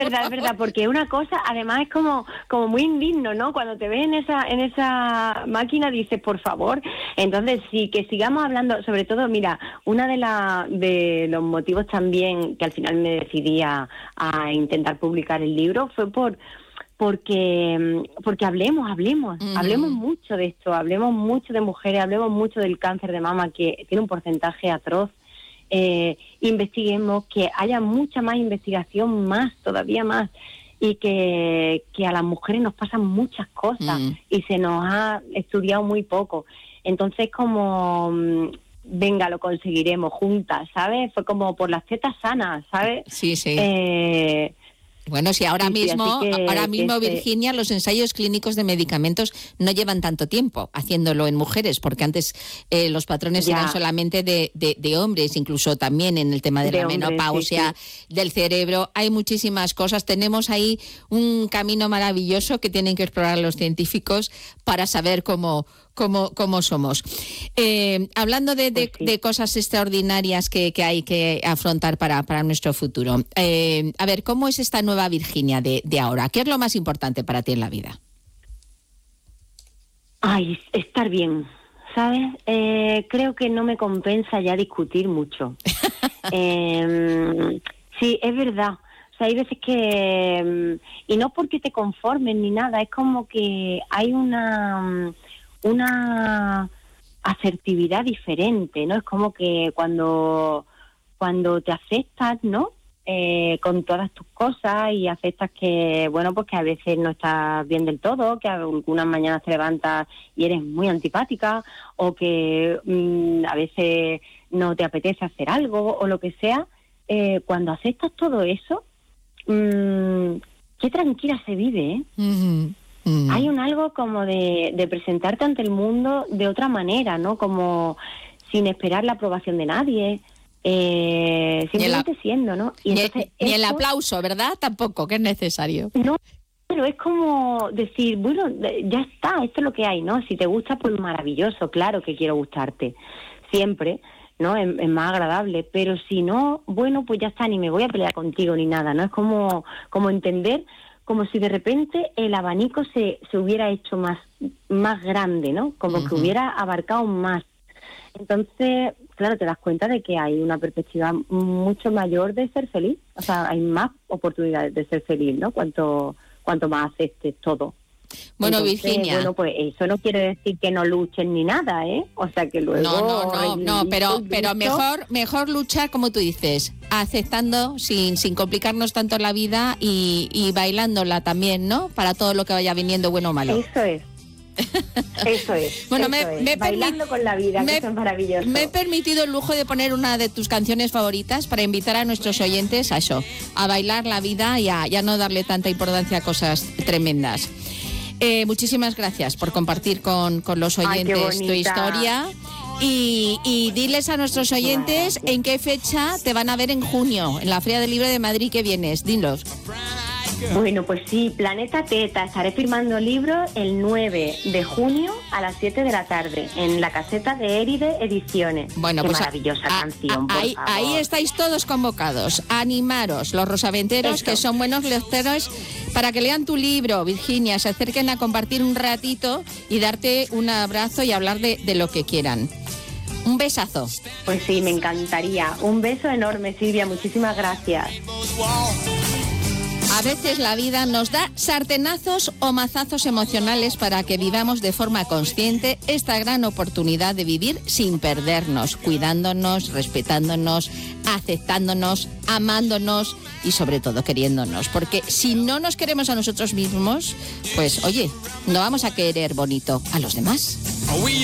es verdad, porque una cosa, además es como muy indigno, ¿no? Cuando te ves en esa máquina dices, por favor. Entonces sí, que sigamos hablando, sobre todo, mira, una de los motivos también que al final me decidí a intentar publicar el libro fue porque hablemos mucho de esto, hablemos mucho de mujeres, hablemos mucho del cáncer de mama, que tiene un porcentaje atroz. Investiguemos, que haya mucha más investigación, todavía más, y que a las mujeres nos pasan muchas cosas y se nos ha estudiado muy poco. Entonces, venga, lo conseguiremos juntas, ¿sabes? Fue como por las tetas sanas, ¿sabes? Sí. Bueno, sí, ahora mismo, Virginia, los ensayos clínicos de medicamentos no llevan tanto tiempo haciéndolo en mujeres, porque antes los patrones eran solamente de hombres, incluso también en el tema de la menopausia, del cerebro. Hay muchísimas cosas. Tenemos ahí un camino maravilloso que tienen que explorar los científicos para saber cómo somos. Hablando de cosas extraordinarias que hay que afrontar para nuestro futuro. A ver, ¿cómo es esta nueva Virginia de ahora? ¿Qué es lo más importante para ti en la vida? Ay, estar bien, ¿sabes? Creo que no me compensa ya discutir mucho. Sí, es verdad. O sea, hay veces que... y no porque te conformes ni nada, es como que hay una asertividad diferente, ¿no? Es como que cuando te aceptas, ¿no? Con todas tus cosas y aceptas que, bueno, pues que a veces no estás bien del todo, que algunas mañanas te levantas y eres muy antipática, o que a veces no te apetece hacer algo o lo que sea. Cuando aceptas todo eso, qué tranquila se vive, ¿eh? Mm-hmm. Hay algo como de presentarte ante el mundo de otra manera, ¿no? Como sin esperar la aprobación de nadie, simplemente siendo, ¿no? Y entonces ni el aplauso, ¿verdad? Tampoco, que es necesario. No, pero es como decir, bueno, ya está, esto es lo que hay, ¿no? Si te gusta, pues maravilloso, claro que quiero gustarte, siempre, ¿no? Es más agradable, pero si no, bueno, pues ya está, ni me voy a pelear contigo ni nada, ¿no? Es como entender... como si de repente el abanico se hubiera hecho más grande, ¿no? Como que hubiera abarcado más. Entonces, claro, te das cuenta de que hay una perspectiva mucho mayor de ser feliz. O sea, hay más oportunidades de ser feliz, ¿no? Cuanto más aceptes todo. Bueno, entonces, Virginia. Bueno, pues eso no quiere decir que no luchen ni nada, ¿eh? O sea, que luego... No, pero mejor luchar, como tú dices, aceptando, sin complicarnos tanto la vida y bailándola también, ¿no? Para todo lo que vaya viniendo, bueno o malo. Eso es. Bueno, bailando con la vida, que eso es maravilloso. Me he permitido el lujo de poner una de tus canciones favoritas para invitar a nuestros oyentes a eso, a bailar la vida y a no darle tanta importancia a cosas tremendas. Muchísimas gracias por compartir con los oyentes tu historia y diles a nuestros oyentes en qué fecha te van a ver en junio, en la Feria del Libro de Madrid que vienes. Dinos. Bueno, pues sí, Planeta Teta. Estaré firmando libros el 9 de junio a las 7 de la tarde en la caseta de Éride Ediciones. Bueno, qué pues maravillosa canción, por favor. Ahí estáis todos convocados. Animaros, los rosaventeros, que son buenos lectores, para que lean tu libro, Virginia, se acerquen a compartir un ratito y darte un abrazo y hablar de lo que quieran. Un besazo. Pues sí, me encantaría. Un beso enorme, Silvia. Muchísimas gracias. A veces la vida nos da sartenazos o mazazos emocionales para que vivamos de forma consciente esta gran oportunidad de vivir sin perdernos, cuidándonos, respetándonos, aceptándonos, amándonos y sobre todo queriéndonos. Porque si no nos queremos a nosotros mismos, pues oye, no vamos a querer bonito a los demás.